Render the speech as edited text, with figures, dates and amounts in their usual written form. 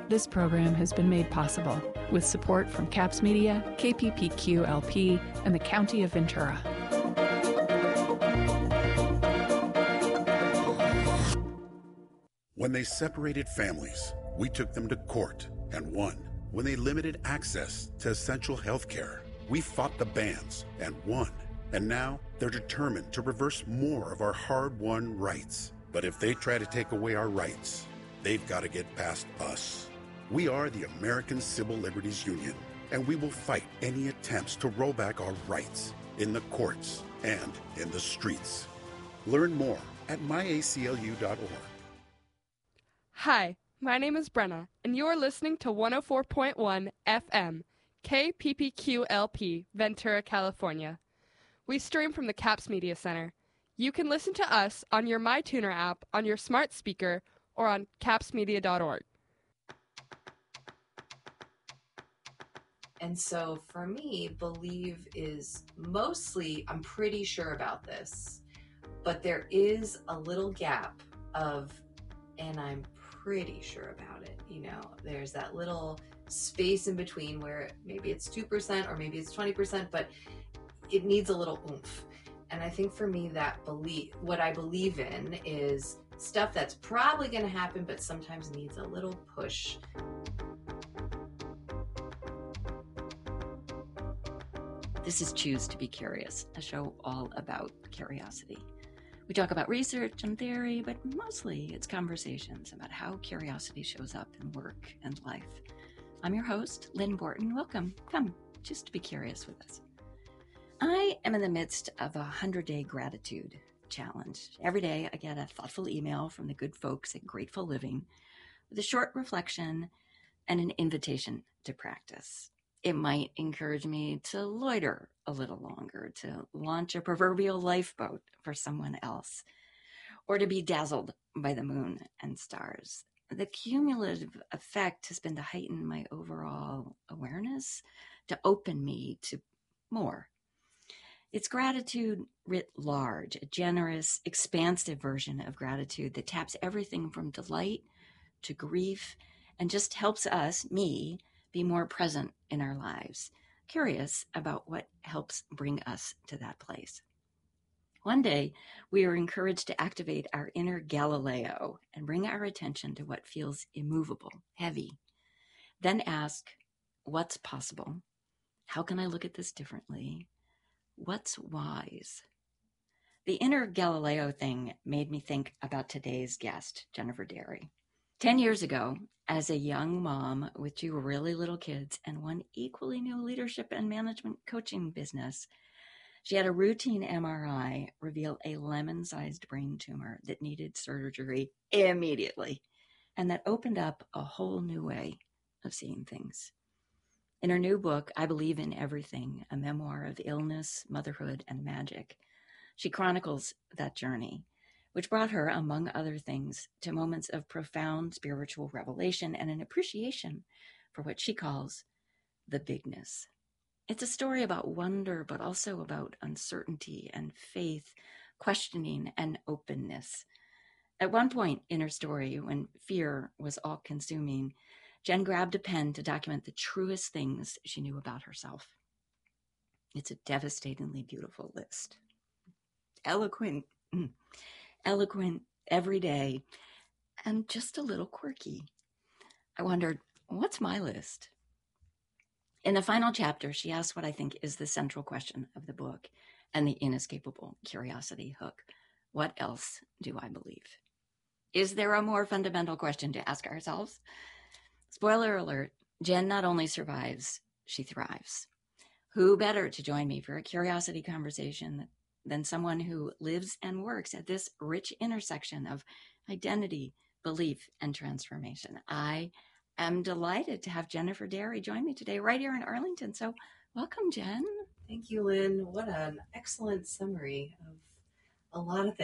This program has been made possible with support from CAPS Media, KPPQ LP, and the County of Ventura. When they separated families, we took them to court and won. When they limited access to essential health care, we fought the bans and won. And now they're determined to reverse more of our hard-won rights. But if they try to take away our rights, they've got to get past us. We are the American Civil Liberties Union, and we will fight any attempts to roll back our rights in the courts and in the streets. Learn more at myaclu.org. Hi, my name is Brenna, and you are listening to 104.1 FM, KPPQ-LP, Ventura, California. We stream from the CAPS Media Center. You can listen to us on your MyTuner app on your smart speaker or on capsmedia.org. And so for me, believe is mostly, I'm pretty sure about this, but there is a little gap of, and I'm pretty sure about it, you know, there's that little space in between where maybe it's 2% or maybe it's 20%, but it needs a little oomph. And I think for me, what I believe in is stuff that's probably going to happen, but sometimes needs a little push. This is Choose to Be Curious, a show all about curiosity. We talk about research and theory, but mostly it's conversations about how curiosity shows up in work and life. I'm your host, Lynn Borton. Welcome. Come, choose to be curious with us. I am in the midst of a 100-day gratitude challenge. Every day I get a thoughtful email from the good folks at Grateful Living with a short reflection and an invitation to practice. It might encourage me to loiter a little longer, to launch a proverbial lifeboat for someone else, or to be dazzled by the moon and stars. The cumulative effect has been to heighten my overall awareness, to open me to more. It's gratitude writ large, a generous, expansive version of gratitude that taps everything from delight to grief and just helps us, me, be more present in our lives, curious about what helps bring us to that place. One day, we are encouraged to activate our inner Galileo and bring our attention to what feels immovable, heavy. Then ask, what's possible? How can I look at this differently? What's wise? The inner Galileo thing made me think about today's guest, Jennifer Derry. 10 years ago, as a young mom with two really little kids and one equally new leadership and management coaching business, she had a routine MRI reveal a lemon-sized brain tumor that needed surgery immediately, and that opened up a whole new way of seeing things. In her new book, I Believe in Everything, a memoir of illness, motherhood, and magic, she chronicles that journey, which brought her, among other things, to moments of profound spiritual revelation and an appreciation for what she calls the bigness. It's a story about wonder, but also about uncertainty and faith, questioning and openness. At one point in her story, when fear was all-consuming, Jen grabbed a pen to document the truest things she knew about herself. It's a devastatingly beautiful list. Eloquent, every day, and just a little quirky. I wondered, what's my list? In the final chapter, she asks what I think is the central question of the book and the inescapable curiosity hook. What else do I believe? Is there a more fundamental question to ask ourselves? Spoiler alert, Jen not only survives, she thrives. Who better to join me for a curiosity conversation than someone who lives and works at this rich intersection of identity, belief, and transformation? I am delighted to have Jennifer Derry join me today right here in Arlington. So welcome, Jen. Thank you, Lynn. What an excellent summary of a lot of things.